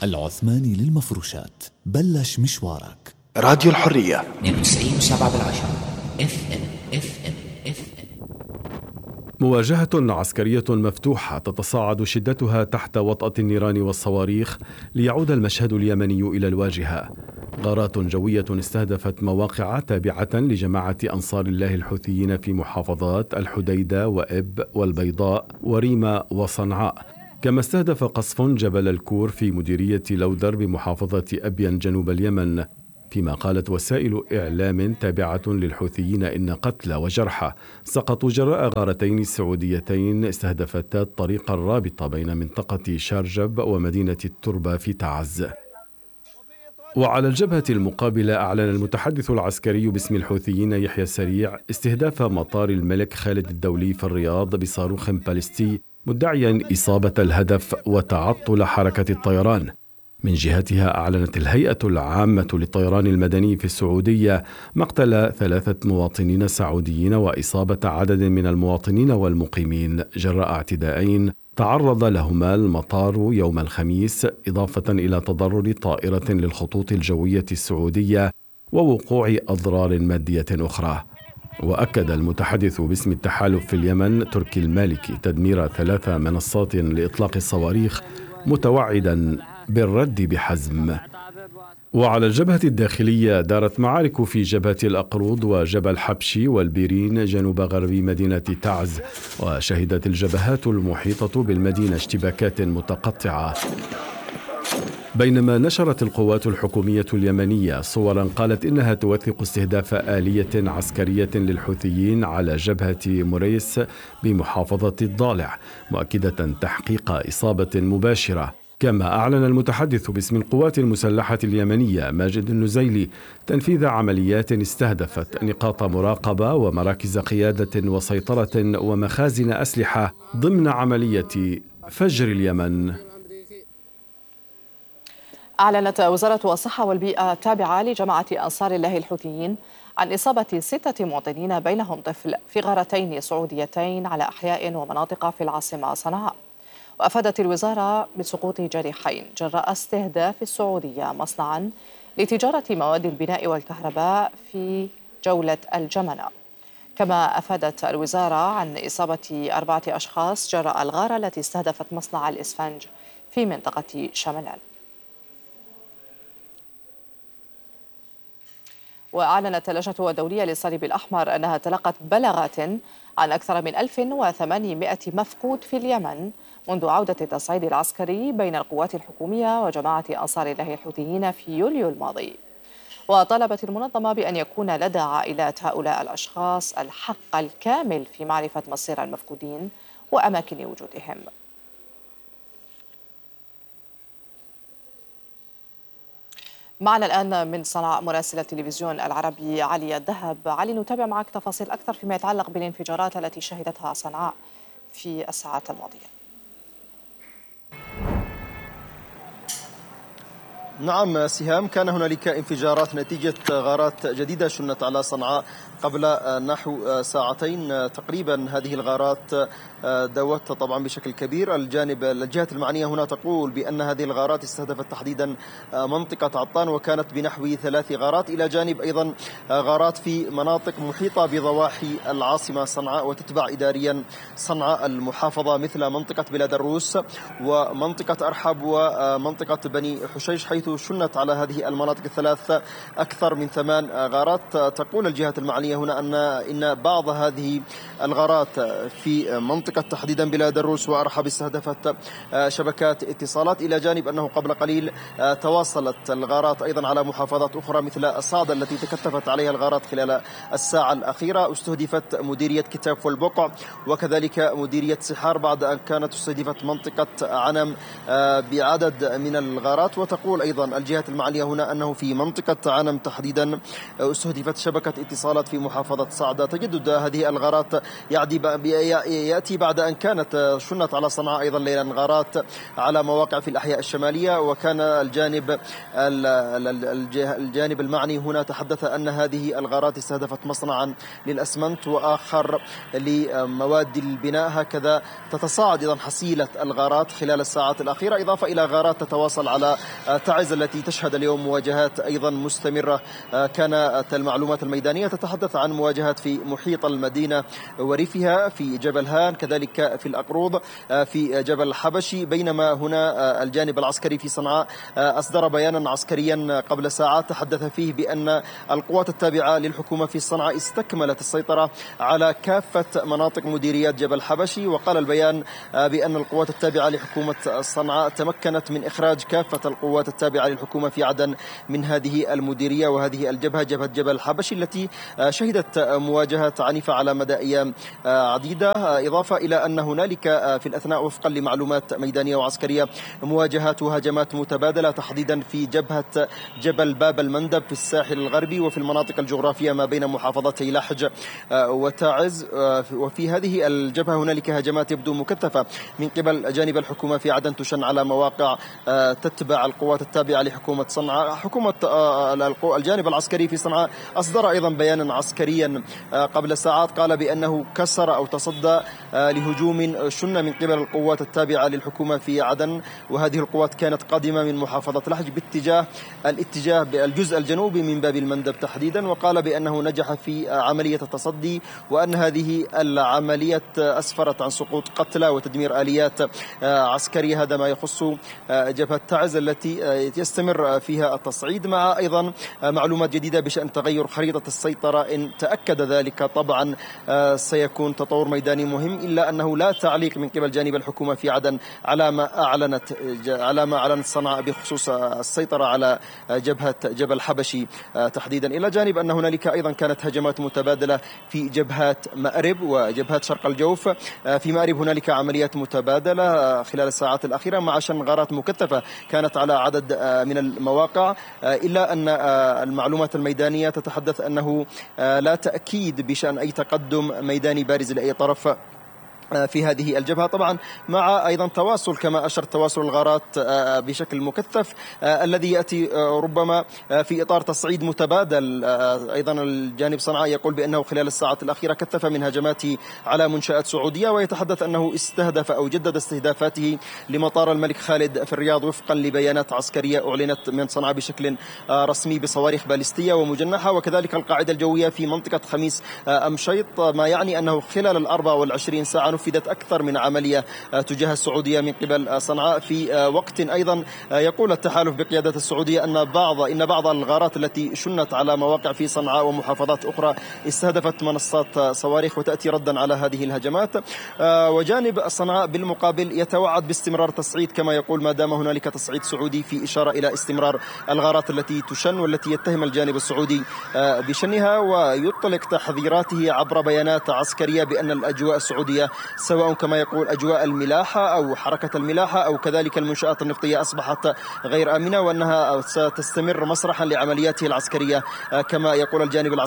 العثماني للمفروشات. بلش مشوارك. راديو الحرية 92.7 FM. مواجهة عسكرية مفتوحة تتصاعد شدتها تحت وطأة النيران والصواريخ ليعود المشهد اليمني إلى الواجهة. غارات جوية استهدفت مواقع تابعة لجماعة أنصار الله الحوثيين في محافظات الحديدة وإب والبيضاء وريمة وصنعاء، كما استهدف قصف جبل الكور في مديرية لودر بمحافظة أبين جنوب اليمن، فيما قالت وسائل إعلام تابعة للحوثيين إن قتلى وجرحى سقطوا جراء غارتين سعوديتين استهدفتا الطريق الرابط بين منطقة شارجب ومدينة التربة في تعز. وعلى الجبهة المقابلة أعلن المتحدث العسكري باسم الحوثيين يحيى سريع استهداف مطار الملك خالد الدولي في الرياض بصاروخ باليستي، مدعيا إصابة الهدف وتعطل حركة الطيران. من جهتها أعلنت الهيئة العامة للطيران المدني في السعودية مقتل 3 مواطنين سعوديين وإصابة عدد من المواطنين والمقيمين جراء اعتداءين تعرض لهما المطار يوم الخميس، إضافة إلى تضرر طائرة للخطوط الجوية السعودية ووقوع أضرار مادية أخرى. وأكد المتحدث باسم التحالف في اليمن تركي المالكي تدمير 3 منصات لإطلاق الصواريخ، متوعدا بالرد بحزم. وعلى الجبهة الداخلية دارت معارك في جبهة الأقروض وجبل حبشي والبيرين جنوب غرب مدينة تعز، وشهدت الجبهات المحيطة بالمدينة اشتباكات متقطعة. بينما نشرت القوات الحكومية اليمنية صورا قالت إنها توثق استهداف آلية عسكرية للحوثيين على جبهة مريس بمحافظة الضالع، مؤكدة تحقيق إصابة مباشرة. كما أعلن المتحدث باسم القوات المسلحة اليمنية ماجد النزيلي تنفيذ عمليات استهدفت نقاط مراقبة ومراكز قيادة وسيطرة ومخازن أسلحة ضمن عملية فجر اليمن. أعلنت وزارة الصحة والبيئة التابعة لجماعة أنصار الله الحوثيين عن إصابة 6 مواطنين بينهم طفل في غارتين سعوديتين على أحياء ومناطق في العاصمة صنعاء. وأفادت الوزارة بسقوط جريحين جراء استهداف السعودية مصنعا لتجارة مواد البناء والكهرباء في جولة الجمنة. كما أفادت الوزارة عن إصابة 4 أشخاص جراء الغارة التي استهدفت مصنع الإسفنج في منطقة شملان. وأعلنت اللجنة الدولية للصليب الأحمر أنها تلقت بلاغات عن أكثر من 1800 مفقود في اليمن منذ عودة التصعيد العسكري بين القوات الحكومية وجماعة أنصار الله الحوثيين في يوليو الماضي. وطالبت المنظمة بأن يكون لدى عائلات هؤلاء الأشخاص الحق الكامل في معرفة مصير المفقودين وأماكن وجودهم. معنا الآن من صنعاء مراسل التلفزيون العربي علي الذهب. علي، نتابع معك تفاصيل أكثر فيما يتعلق بالانفجارات التي شهدتها صنعاء في الساعات الماضية. نعم سهام، كان هنالك انفجارات نتيجة غارات جديدة شنت على صنعاء قبل نحو ساعتين تقريبا. هذه الغارات دوت طبعا بشكل كبير. الجهات المعنية هنا تقول بأن هذه الغارات استهدفت تحديدا منطقة عطان، وكانت بنحو 3 غارات، إلى جانب أيضا غارات في مناطق محيطة بضواحي العاصمة صنعاء وتتبع إداريا صنعاء المحافظة، مثل منطقة بلاد الروس ومنطقة أرحب ومنطقة بني حشيش، حيث شنت على هذه المناطق الثلاث أكثر من 8 غارات. تقول الجهات المعنية هنا إن بعض هذه الغارات في منطقة تحديدا بلاد الروس وأرحب استهدفت شبكات اتصالات، إلى جانب أنه قبل قليل تواصلت الغارات أيضا على محافظات أخرى مثل صعدة التي تكثفت عليها الغارات خلال الساعة الأخيرة. استهدفت مديرية كتاف والبقع وكذلك مديرية سحار بعد أن كانت استهدفت منطقة عنم بعدد من الغارات. وتقول أيضا الجهات المعنية هنا أنه في منطقة عنم تحديدا استهدفت شبكة اتصالات في محافظة صعدة. تجدد هذه الغارات يأتي بعد أن كانت شنت على صنعاء أيضا ليلا غارات على مواقع في الأحياء الشمالية، وكان الجانب المعني هنا تحدث أن هذه الغارات استهدفت مصنعا للأسمنت وآخر لمواد البناء. هكذا تتصاعد أيضا حصيلة الغارات خلال الساعات الأخيرة الأخيرة، إضافة إلى غارات تتواصل على تعز التي تشهد اليوم مواجهات أيضا مستمرة. كانت المعلومات الميدانية تتحدث عن مواجهات في محيط المدينة وريفها، في جبل هان، كذلك في الأقروض، في جبل حبشي، بينما هنا الجانب العسكري في صنعاء أصدر بيانا عسكريا قبل ساعات تحدث فيه بأن القوات التابعة للحكومة في صنعاء استكملت السيطرة على كافة مناطق مديريات جبل حبشي. وقال البيان بأن القوات التابعة لحكومة صنعاء تمكنت من إخراج كافة القوات التابعة للحكومة في عدن من هذه المديرية وهذه الجبهة، جبهة جبل حبشي التي شهدت مواجهات عنيفة على مدى أيام عديدة. إضافة إلى أن هنالك في الأثناء وفقا لمعلومات ميدانية وعسكرية مواجهات وهجمات متبادلة، تحديدا في جبهة جبل باب المندب في الساحل الغربي وفي المناطق الجغرافية ما بين محافظتي لحج وتعز. وفي هذه الجبهة هنالك هجمات يبدو مكثفة من قبل جانب الحكومة في عدن تشن على مواقع تتبع القوات التابعة لحكومة صنعاء. حكومة الجانب العسكري في صنعاء أصدر أيضا بيانا عسكريا قبل ساعات قال بأنه كسر أو تصدى لهجوم شن من قبل القوات التابعة للحكومة في عدن، وهذه القوات كانت قادمة من محافظة لحج الاتجاه بالجزء الجنوبي من باب المندب تحديدا. وقال بأنه نجح في عملية التصدي، وأن هذه العملية أسفرت عن سقوط قتلى وتدمير آليات عسكرية. هذا ما يخص جبهة تعز التي يستمر فيها التصعيد، مع أيضا معلومات جديدة بشأن تغير خريطة السيطرة. إن تأكد ذلك طبعا سيكون تطور ميداني مهم، إلا أنه لا تعليق من قبل جانب الحكومة في عدن على ما أعلنت صنعاء بخصوص السيطرة على جبهة جبل حبشي تحديدا. إلى جانب أن هنالك أيضا كانت هجمات متبادلة في جبهات مأرب وجبهات شرق الجوف. في مأرب هنالك عمليات متبادلة خلال الساعات الأخيرة مع شن غارات مكثفة كانت على عدد من المواقع، إلا أن المعلومات الميدانية تتحدث أنه لا تأكيد بشأن أي تقدم ميداني بارز لأي طرف في هذه الجبهة، طبعا مع أيضا تواصل كما أشرت تواصل الغارات بشكل مكثف الذي يأتي ربما في إطار تصعيد متبادل. أيضا الجانب صنعاء يقول بأنه خلال الساعات الأخيرة كثف من هجماته على منشآت سعودية، ويتحدث أنه استهدف أو جدد استهدافاته لمطار الملك خالد في الرياض وفقا لبيانات عسكرية أعلنت من صنعاء بشكل رسمي بصواريخ باليستية ومجنحة، وكذلك القاعدة الجوية في منطقة خميس أمشيط، ما يعني أنه خلال 24 ساعة نفذت أكثر من عملية تجاه السعودية من قبل صنعاء. في وقت أيضا يقول التحالف بقيادة السعودية إن بعض الغارات التي شنت على مواقع في صنعاء ومحافظات أخرى استهدفت منصات صواريخ وتأتي ردا على هذه الهجمات. وجانب صنعاء بالمقابل يتوعد باستمرار تصعيد كما يقول ما دام هنالك تصعيد سعودي، في إشارة إلى استمرار الغارات التي تشن والتي يتهم الجانب السعودي بشنها، ويطلق تحذيراته عبر بيانات عسكرية بأن الأجواء السعودية سواء كما يقول أجواء الملاحة أو حركة الملاحة أو كذلك المنشآت النفطية أصبحت غير آمنة، وأنها ستستمر مسرحا لعملياته العسكرية كما يقول الجانب العسكري